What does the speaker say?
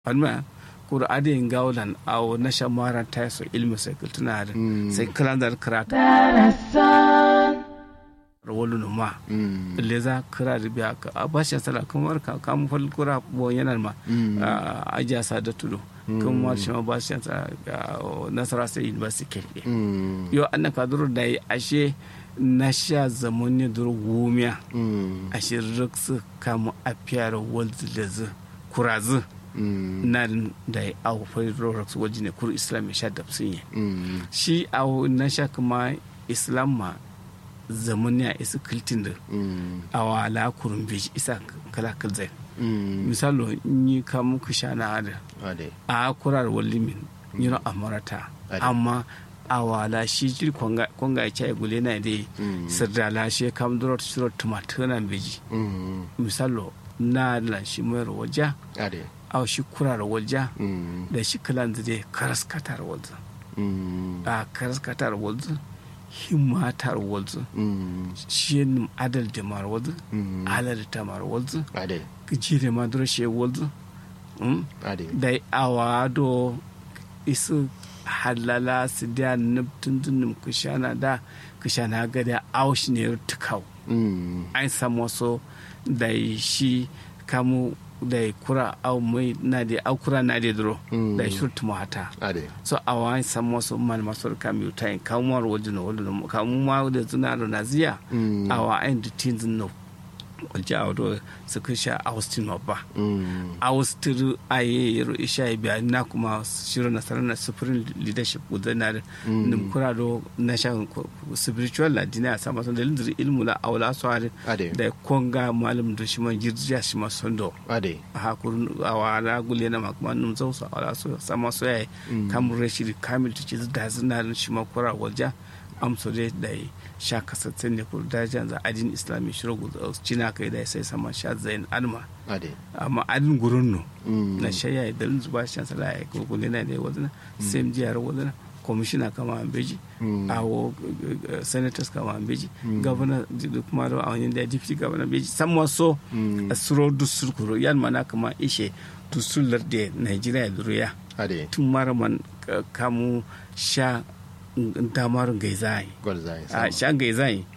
anma kur ade ngawlan aw na shamara ta so ilmi sai kultuna da sai kalandar karata rawolu ma leza kira da biya ka abashi sala kamar ka kamu fal kura bo yanar ma aja sa da tudu kuma shi ma bashi sa nasara sai university yo annaka duru dai ashe na sha zamani duru gumiya ashe ruksu kamu afiyar walzu leza kurazu na da awu fai roksu wajine kur islam ya sha dafsin yi shi awu na sha kuma islam ma zamani a isa kiltin da awa la kurun beji isa kala kalzai misalo ni kamu kusha na ada a kurar walimin yino amarata amma awala shi jir konga ya chai gule na dai sirda shi kam durot shirot tumatuna beji misalo na la shi mayar waja aw shi kurar waja da shi kalan zai karas katar waja a karas katar waja himmatar wazu shi adal da mar wazu alal da mar wazu jire ma dura she wazu da awa do isu halala su da nubtun dunum kushana gada aushi ne tukau an samu so da shi kamu da kura au mai na da au kura na da duro da shurtu mata so awan samo so mal masor kamu tai kamar wajin wajin kamu ma da zuna da naziya awa an da tin no ja do suka sha austin ba austin aye yaro isha biya na kuma shiro nasarar na supreme leadership gudanar nim kura do na sha spiritual ladina sama son da lindir ilmu la awla so da konga malam do shi man girja shi ma sondo ha kurun awala gule na makman num zo so awla so sama so yayi kamur shi kamil tuci da zinar shi ma kura walja amso da sha kasatsen ne kur dajan za adin islami shiro gudu cina kai da sai sama sha zain alma amma adin gurunno na shaya da zuba shan sala ya ko ne na da wazna sai jiyar wazna commissioner kama ambeji awo senators kama ambeji governor kuma da awon da deputy governor ambeji samwa so asro dusurkuro yan mana kama ishe dusular da Nigeria duruya tun maraman kamu sha damarin gaizai a shan gaizai